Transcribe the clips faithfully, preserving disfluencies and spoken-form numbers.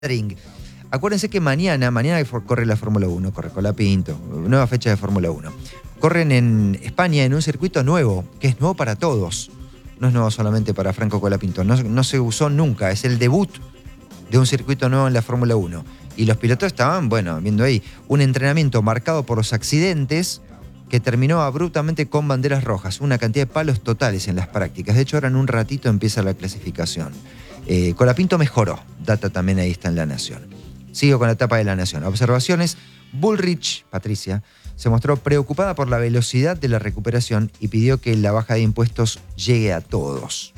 Drink. Acuérdense que mañana, mañana corre la Fórmula uno, corre Colapinto, nueva fecha de Fórmula uno. Corren en España en un circuito nuevo, que es nuevo para todos. No es nuevo solamente para Franco Colapinto, no, no se usó nunca, es el debut de un circuito nuevo en la Fórmula uno. Y los pilotos estaban, bueno, viendo ahí, un entrenamiento marcado por los accidentes que terminó abruptamente con banderas rojas, una cantidad de palos totales en las prácticas. De hecho, ahora en un ratito empieza la clasificación. Eh, Colapinto mejoró, data también ahí está en La Nación. Sigo con la etapa de La Nación. Observaciones, Bullrich, Patricia, se mostró preocupada por la velocidad de la recuperación y pidió que la baja de impuestos llegue a todos.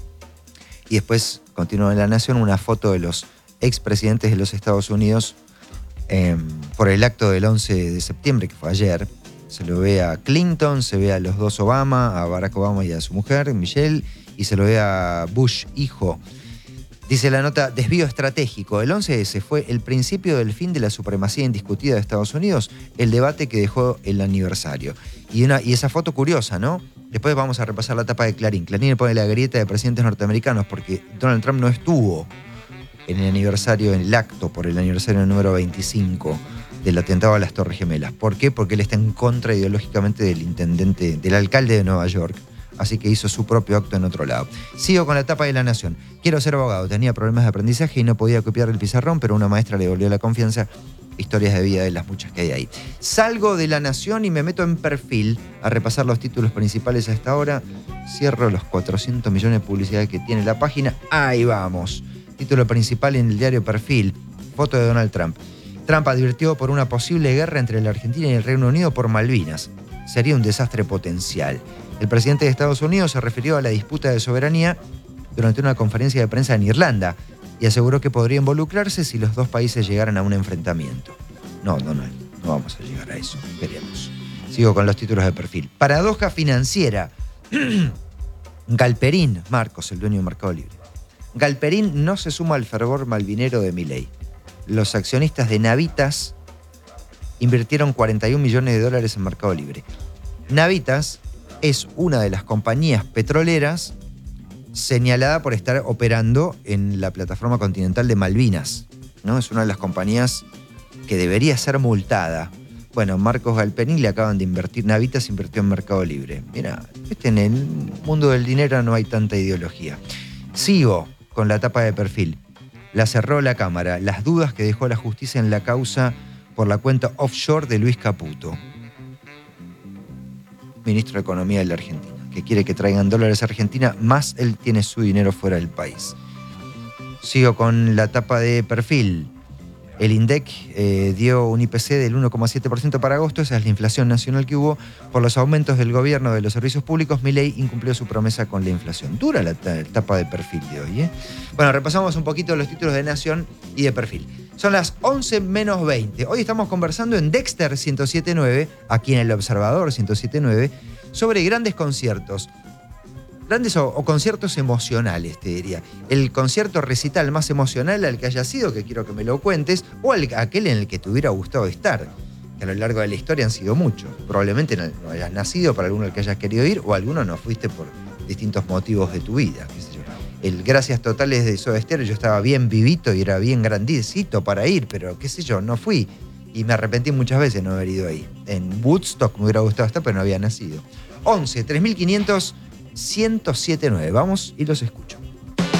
Y después, continuó en La Nación, una foto de los expresidentes de los Estados Unidos eh, por el acto del once de septiembre, que fue ayer. Se lo ve a Clinton, se ve a los dos Obama, a Barack Obama y a su mujer, Michelle, y se lo ve a Bush, hijo. Dice la nota, desvío estratégico. El once ese fue el principio del fin de la supremacía indiscutida de Estados Unidos, el debate que dejó el aniversario. Y, una, y esa foto curiosa, ¿no? Después vamos a repasar la etapa de Clarín. Clarín le pone la grieta de presidentes norteamericanos porque Donald Trump no estuvo en el aniversario, en el acto por el aniversario número veinticinco del atentado a las Torres Gemelas. ¿Por qué? Porque él está en contra ideológicamente del intendente, del alcalde de Nueva York. Así que hizo su propio acto en otro lado. Sigo con la etapa de La Nación. Quiero ser abogado. Tenía problemas de aprendizaje y no podía copiar el pizarrón, pero una maestra le devolvió la confianza. Historias de vida de las muchas que hay ahí. Salgo de La Nación y me meto en Perfil a repasar los títulos principales a esta hora. Cierro los cuatrocientos millones de publicidad que tiene la página. Ahí vamos. Título principal en el diario Perfil. Foto de Donald Trump. Trump advirtió por una posible guerra entre la Argentina y el Reino Unido por Malvinas. Sería un desastre potencial. El presidente de Estados Unidos se refirió a la disputa de soberanía durante una conferencia de prensa en Irlanda y aseguró que podría involucrarse si los dos países llegaran a un enfrentamiento. No, Donald, no vamos a llegar a eso. Veremos. Sigo con los títulos de Perfil. Paradoja financiera. Galperín, Marcos, el dueño de Mercado Libre. Galperín no se suma al fervor malvinero de Milei. Los accionistas de Navitas invirtieron cuarenta y un millones de dólares en Mercado Libre. Navitas es una de las compañías petroleras señalada por estar operando en la plataforma continental de Malvinas, ¿no? Es una de las compañías que debería ser multada. Bueno, Marcos Galperín le acaban de invertir, Navitas invirtió en Mercado Libre. Mira, este en el mundo del dinero no hay tanta ideología. Sigo con la etapa de Perfil. La cerró la Cámara. Las dudas que dejó la justicia en la causa por la cuenta offshore de Luis Caputo, ministro de Economía de la Argentina, que quiere que traigan dólares a Argentina, más él tiene su dinero fuera del país. Sigo con la etapa de Perfil. El INDEC eh, dio un I P C del uno coma siete por ciento para agosto, esa es la inflación nacional que hubo. Por los aumentos del gobierno de los servicios públicos, Milei incumplió su promesa con la inflación. Dura la etapa de Perfil de hoy, ¿eh? Bueno, repasamos un poquito los títulos de Nación y de Perfil. Son las once menos veinte. Hoy estamos conversando en Dexter ciento siete punto nueve, aquí en El Observador ciento siete punto nueve, sobre grandes conciertos. Grandes o, o conciertos emocionales, te diría. El concierto recital más emocional al que haya sido, que quiero que me lo cuentes, o el, aquel en el que te hubiera gustado estar, que a lo largo de la historia han sido muchos. Probablemente no, no hayas nacido para alguno al que hayas querido ir, o alguno no fuiste por distintos motivos de tu vida, qué sé yo. El Gracias Totales de Soda Stereo, yo estaba bien vivito y era bien grandecito para ir, pero qué sé yo, no fui. Y me arrepentí muchas veces de no haber ido ahí. En Woodstock me hubiera gustado estar, pero no había nacido. once, tres mil quinientos, ciento siete punto nueve. Vamos y los escucho.